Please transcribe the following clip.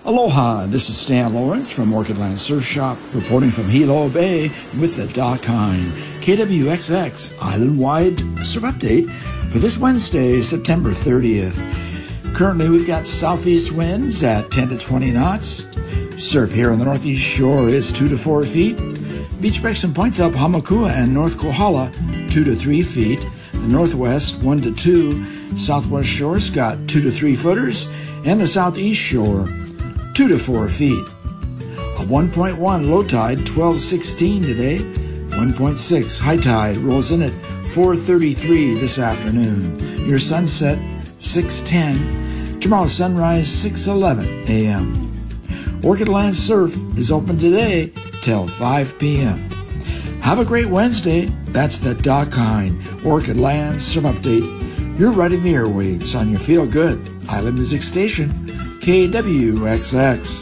Aloha, this is Stan Lawrence from Orchidland Surf Shop, reporting from Hilo Bay with the Dakine KWXX Island-wide Surf Update for this Wednesday, September 30th. Currently, we've got southeast winds at 10 to 20 knots. Surf here on the northeast shore is 2 to 4 feet. Beach breaks and points up Hamakua and North Kohala, 2 to 3 feet. The northwest, 1 to 2. Southwest shore's got 2 to 3 footers. And the southeast shore, 2 to 4 feet. A 1.1 low tide, 12:16 today. 1.6 high tide rolls in at 4:33 this afternoon. Your sunset, 6:10. Tomorrow's sunrise, 6:11 a.m. Orchidland Surf is open today till 5 p.m. Have a great Wednesday. That's the Dakine Orchidland Surf Update. You're riding the airwaves on your feel-good Island Music Station, KWXX.